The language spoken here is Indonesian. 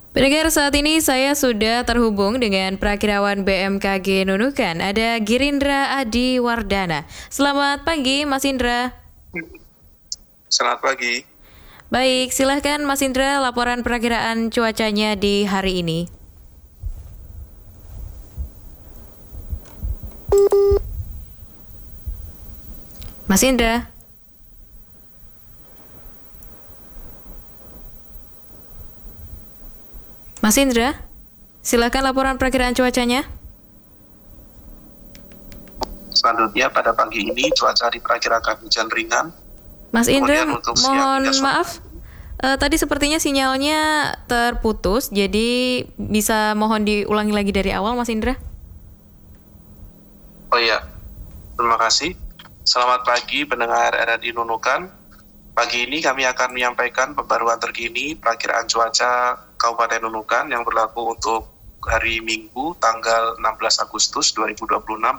Pendengar, saat ini saya sudah terhubung dengan Prakirawan BMKG Nunukan. Ada Girindra Adi Wardana. Selamat pagi, Mas Indra. Selamat pagi. Baik, silahkan Mas Indra laporan perakiraan cuacanya di hari ini. Mas Indra. Mas Indra, silakan laporan perakiraan cuacanya. Selanjutnya pada pagi ini cuaca diperkirakan hujan ringan. Mas Indra, untuk mohon siang maaf. Tadi sepertinya sinyalnya terputus, jadi bisa mohon diulangi lagi dari awal, Mas Indra. Oh iya, terima kasih. Selamat pagi pendengar RRI Nunukan. Pagi ini kami akan menyampaikan pembaruan terkini perakiraan cuaca Kabupaten Nunukan yang berlaku untuk hari Minggu tanggal 16 Agustus 2026